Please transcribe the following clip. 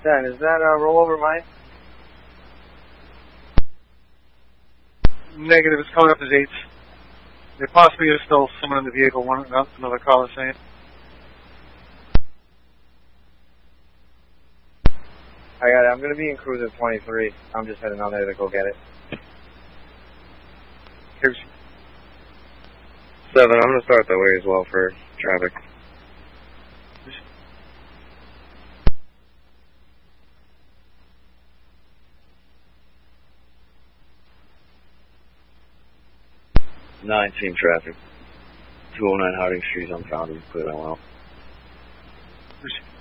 10, is that a rollover mine? Negative, it's coming up as 8. There possibly is still someone in the vehicle, another caller saying. I got it. I'm going to be in cruiser 23. I'm just heading on there to go get it. Here's 7, I'm going to start that way as well for traffic. Nine team traffic. 209 Harding Street on Foundry. Clear that well.